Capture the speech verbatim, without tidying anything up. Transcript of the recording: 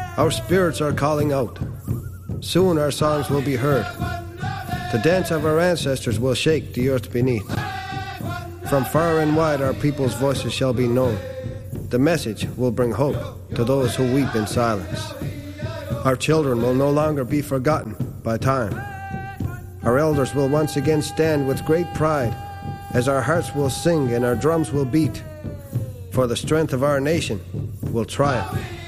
Our spirits are calling out. Soon our songs will be heard. The dance of our ancestors will shake the earth beneath. From far and wide our people's voices shall be known. The message will bring hope to those who weep in silence. Our children will no longer be forgotten by time. Our elders will once again stand with great pride as our hearts will sing and our drums will beat. For the strength of our nation will triumph.